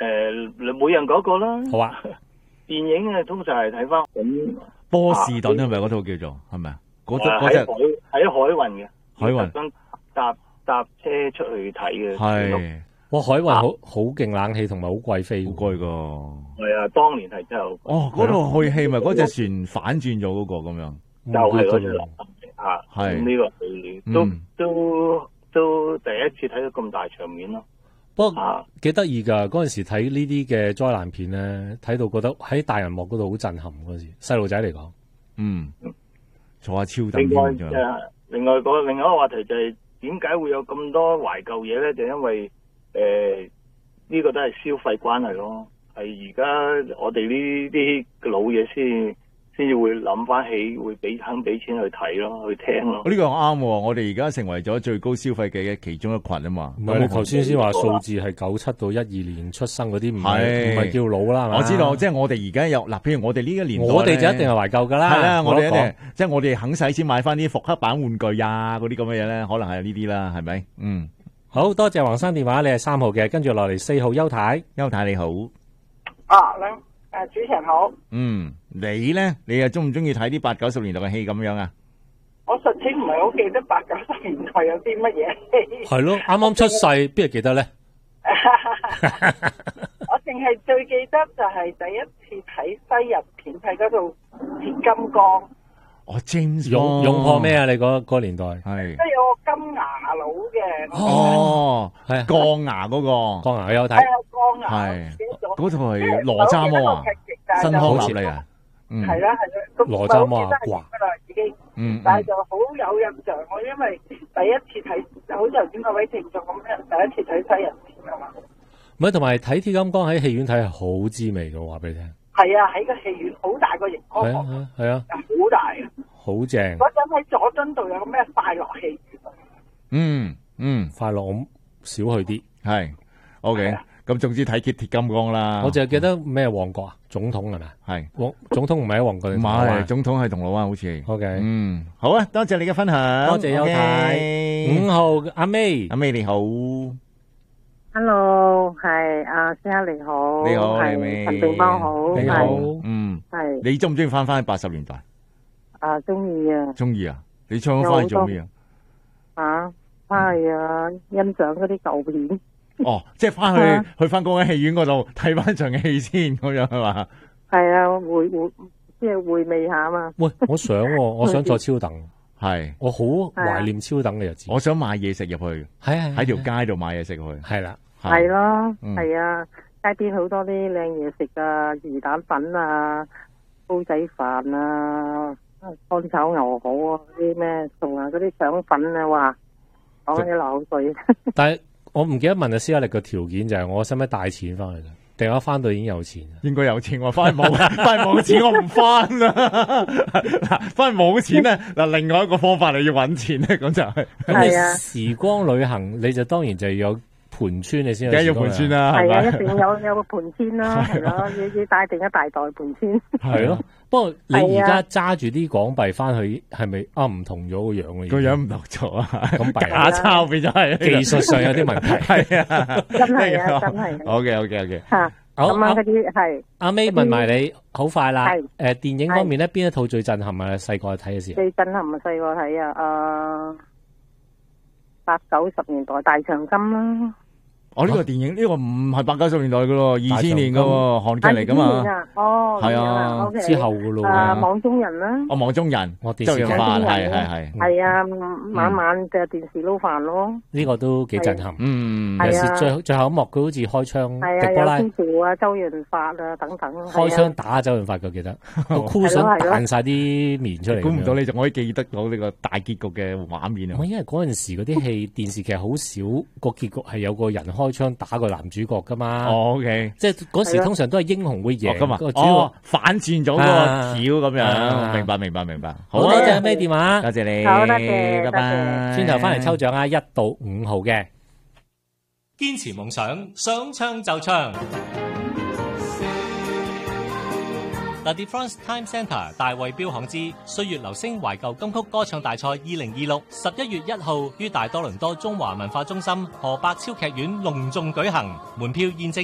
你每人嗰個啦。 好啊。 電影啊，通常係睇翻波士頓係咪嗰套叫做係咪啊？嗰隻喺海運嘅， 海運特登搭車出去睇嘅。 係， 哇！海運好勁冷氣同埋好貴飛， 好貴噶。 係啊，當年係真係。 哦，嗰度去戲咪嗰隻船反轉咗嗰個咁樣， 就係嗰隻啦。係呢個都第一次睇到咁大場面咯。 不過幾得意㗎，嗰陣時睇呢啲嘅災難片咧，睇到覺得喺大銀幕嗰度好震撼嗰陣時，細路仔嚟講， 坐下超等添。 另外一個話題就係點解會有咁多懷舊嘢咧？就因為呢個都係消費關係咯。係而家我哋呢啲老嘢先至會諗翻起，會肯俾錢去睇咯，去聽咯。 呢個啱喎，我哋而家成為咗最高消費嘅其中一群啊嘛。 唔係你頭先話數字係97到12年出生嗰啲，唔係叫老啦。 我知道，即係我哋而家有嗱，譬如我哋呢個年代， 我哋就一定係懷舊㗎啦。 係啦，我哋一定即係我哋肯使錢買翻啲復刻版玩具啊，嗰啲咁嘅嘢咧，可能係呢啲啦，係咪？ 好多謝黃生電話，你係3號嘅，跟住落嚟4號邱太你好。 主持人好。 你咧，你又中唔中意睇啲80、90年代嘅戲咁樣啊？ 我實情唔係好記得80、90年代有啲乜嘢戲。 係咯，啱啱出世，邊係記得咧？ 我淨係最記得就係第一次睇西人片，睇嗰套鐵金剛。 James 勇破咩啊？你嗰年代係即係有個金牙佬嘅。 係鋼牙嗰個。 鋼牙有睇。 鋼牙。 係。嗰套係羅渣摩啊，新康納利啊。 係啦。 羅渣摩啊，哇！ 已經。但係就好有印象，我因為第一次睇，好似頭先嗰位聽眾咁樣，第一次睇西人片啊嘛。 唔係，同埋睇鐵金剛喺戲院睇係好滋味嘅，我話俾你聽。係啊，喺個戲院好大個熒光幕， 係啊， 好大啊， 好正。 嗰陣喺佐敦道有個咩快樂戲院，快樂我少去啲， 係 OK。咁總之睇鐵金剛啦。 我淨係記得咩旺角啊，總統係咪？ 係總統唔係喺旺角， 唔係總統係銅鑼灣好似。 OK， 好啊，多謝你嘅分享， 多謝邱太。5號阿 May 你好。 Hello， 係阿先生你好， 你好， 係陳定邦好， 你好， 係。 你中唔中意翻去80年代？ 中意啊。 中意啊？你唱翻去做咩啊？ 翻去欣賞嗰啲舊片。 即係翻去翻嗰間戲院嗰度睇翻場戲先，咁樣係嘛？ 係啊，即係回味下嘛。 喂，我想坐超等。係，我好懷念超等嘅日子。 我想買嘢食入去，喺條街度買嘢食去。係啦， 係咯，係啊，街邊好多啲靚嘢食啊，魚蛋粉啊，煲仔飯啊，乾炒牛河啊，啲咩餸啊，嗰啲腸粉啊，哇，講起流口水。 但係我唔記得問阿施雅力個條件就係我使唔使帶錢翻去㗎？定我翻到已經有錢？ 應該有錢，我翻去冇錢我唔翻啦。嗱，翻去冇錢咧，嗱，另外一個方法你要搵錢咧，咁就係。 咁你時光旅行，你就當然就要有盤川，你先梗係要盤川啦， 係啊，一定有個盤川啦，係咯，要帶定一大袋盤川。 係咯，不過你而家揸住啲港幣翻去，係咪唔同咗個樣嘅？ 個樣唔同咗啊！ 咁假鈔變咗係技術上有啲問題。 係啊， 真係啊，真係。 OK。 吓，咁啊，嗰啲係。 阿 May 問埋你，好快啦。係電影方面咧，邊一套最震撼啊？細個睇嘅時候。 最震撼啊！細個睇啊，80、90年代大長今啦。 呢個電影呢個唔係80、90年代噶咯，2000年噶喎，韓劇嚟噶嘛。係啊， 之後噶咯。 網中人啦。 網中人，周潤發係。 係啊，晚晚嘅電視撈飯咯。 呢個都幾震撼。 係啊。 最後一幕佢好似開槍， 係啊，有天父啊，周潤發啊等等。 開槍打周潤發嘅記得，個箍想彈晒啲面出嚟。 估唔到你仲可以記得到呢個大結局嘅畫面啊！ 因為嗰陣時嗰啲戲電視劇好少個結局係有個人開槍打個男主角噶嘛。 OK， 即係嗰時通常都係英雄會贏。 主要反轉咗個橋咁樣。明白。好多謝咩電話？多謝你， 好多謝， 拜拜。 轉頭翻嚟抽獎啊！1到5號嘅，堅持夢想，想唱就唱。The DeFrance Time Centre 大衛標行之歲月流星懷舊金曲歌唱大賽2026 11月1號於大多倫多中華文化中心河百超劇院隆重舉行，門票現正